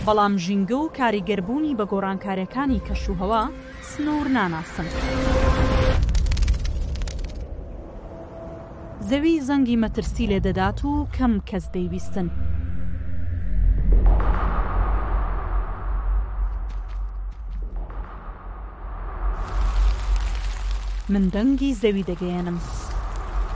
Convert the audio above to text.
بەڵام ژینگە و کاریگەربوونی بە گۆڕانکاریەکانی کەشوهەوا سنوور ناناسن. زەوی زەنگی مەترسی لێ دەدات و کەم کەس دەیویستن. من دەنگی زەوی دەگەیەنم.